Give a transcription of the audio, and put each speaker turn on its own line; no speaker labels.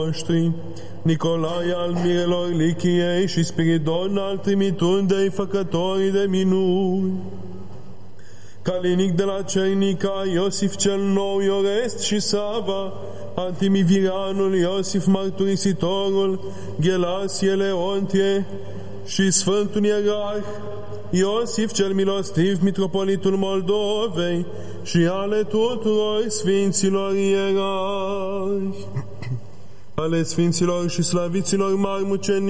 noștri, Nicolae al mirelor Lichiei și Spiridon al trimitundei făcătorii de minuni, Calinic de la Cernica, Iosif cel Nou, Iorest și Sava, Antimiviranul, Iosif Mărturisitorul, Ghelasie, Leontie și Sfântul Ierarh, Iosif cel Milostiv, Mitropolitul Moldovei și ale tuturor Sfinților Ierarhi, ale Sfinților și Slaviților mari mucenici,